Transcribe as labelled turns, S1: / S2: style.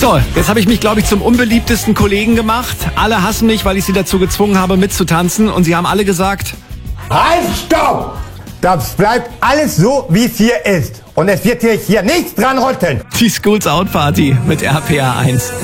S1: So, jetzt habe ich mich, glaube ich, zum unbeliebtesten Kollegen gemacht. Alle hassen mich, weil ich sie dazu gezwungen habe, mitzutanzen. Und sie haben alle gesagt...
S2: Halt, stopp! Das bleibt alles so, wie es hier ist. Und es wird hier nichts dran rütteln.
S1: Die Schools Out Party mit RPA 1.